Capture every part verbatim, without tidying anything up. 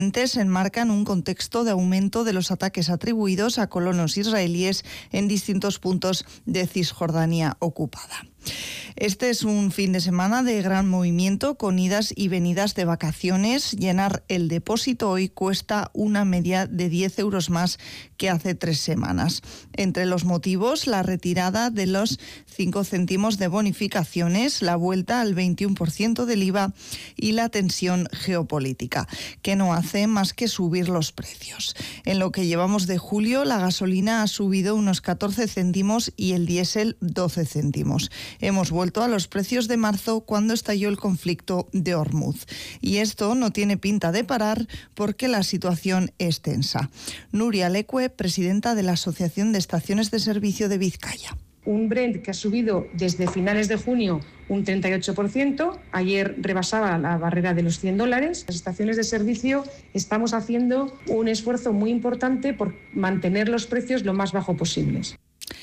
se enmarcan un contexto de aumento de los ataques atribuidos a colonos israelíes en distintos puntos de Cisjordania ocupada. Este es un fin de semana de gran movimiento con idas y venidas de vacaciones. Llenar el depósito hoy cuesta una media de diez euros más que hace tres semanas. Entre los motivos, la retirada de los cinco céntimos de bonificaciones, la vuelta al veintiuno por ciento del I V A y la tensión geopolítica, que no hace más que subir los precios. En lo que llevamos de julio, la gasolina ha subido unos catorce céntimos y el diésel doce céntimos. Hemos vuelto a los precios de marzo cuando estalló el conflicto de Hormuz. Y esto no tiene pinta de parar porque la situación es tensa. Nuria Lecue, presidenta de la Asociación de Estaciones de Servicio de Vizcaya. Un Brent que ha subido desde finales de junio un treinta y ocho por ciento. Ayer rebasaba la barrera de los cien dólares. Las estaciones de servicio estamos haciendo un esfuerzo muy importante por mantener los precios lo más bajo posibles.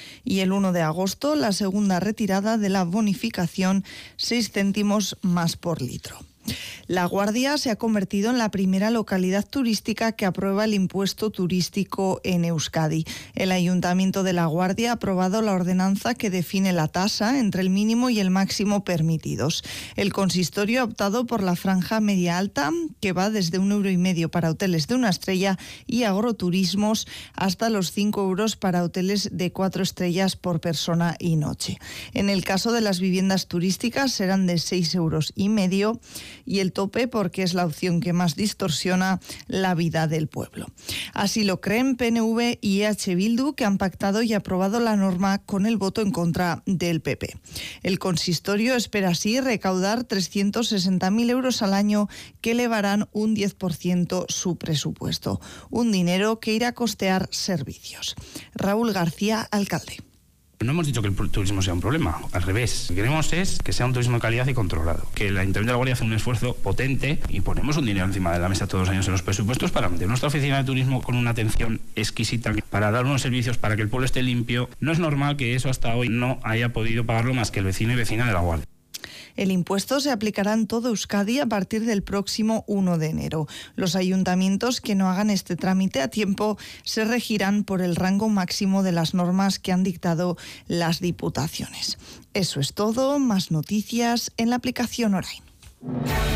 Y el uno de agosto, la segunda retirada de la bonificación, seis céntimos más por litro. La Guardia se ha convertido en la primera localidad turística que aprueba el impuesto turístico en Euskadi. El Ayuntamiento de La Guardia ha aprobado la ordenanza que define la tasa entre el mínimo y el máximo permitidos. El consistorio ha optado por la franja media alta, que va desde un euro y medio para hoteles de una estrella y agroturismos hasta los cinco euros para hoteles de cuatro estrellas por persona y noche. En el caso de las viviendas turísticas serán de seis euros y medio y el tope porque es la opción que más distorsiona la vida del pueblo. Así lo creen P N V y E H Bildu, que han pactado y aprobado la norma con el voto en contra del P P. El consistorio espera así recaudar trescientos sesenta mil euros al año, que elevarán un diez por ciento su presupuesto. Un dinero que irá a costear servicios. Raúl García, alcalde. No hemos dicho que el turismo sea un problema, al revés. Lo que queremos es que sea un turismo de calidad y controlado. Que el Ayuntamiento de La Guardia hace un esfuerzo potente y ponemos un dinero encima de la mesa todos los años en los presupuestos para mantener nuestra oficina de turismo con una atención exquisita, para dar unos servicios para que el pueblo esté limpio. No es normal que eso hasta hoy no haya podido pagarlo más que el vecino y vecina de La Guardia. El impuesto se aplicará en todo Euskadi a partir del próximo uno de enero. Los ayuntamientos que no hagan este trámite a tiempo se regirán por el rango máximo de las normas que han dictado las diputaciones. Eso es todo. Más noticias en la aplicación Orain.